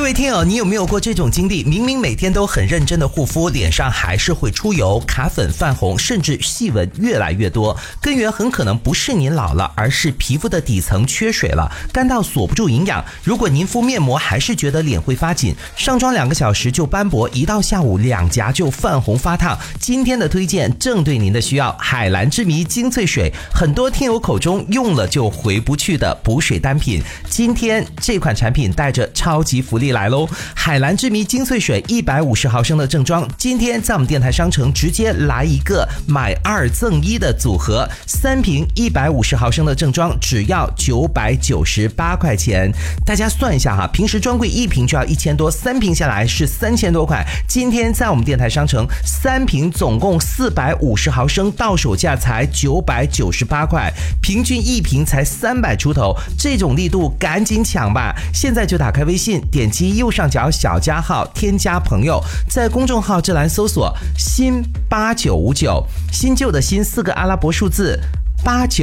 各位听友，你有没有过这种经历？明明每天都很认真的护肤，脸上还是会出油、卡粉、泛红，甚至细纹越来越多。根源很可能不是您老了，而是皮肤的底层缺水了，干到锁不住营养。如果您敷面膜还是觉得脸会发紧，上妆2个小时就斑驳，一到下午两颊就泛红发烫，今天的推荐正对您的需要。海蓝之谜精粹水，很多听友口中用了就回不去的补水单品，今天这款产品带着超级福利来喽！海蓝之谜精粹水150毫升的正装，今天在我们电台商城直接来一个买2赠1的组合，3瓶150毫升的正装只要998块钱。大家算一下哈，平时专柜1瓶就要1000多，3瓶下来是3000多块。今天在我们电台商城3瓶总共450毫升，到手价才998块，平均1瓶才300出头，这种力度赶紧抢吧！现在就打开微信，点击右上角小加号，添加朋友，在公众号这栏搜索新8959，新旧的新4个阿拉伯数字89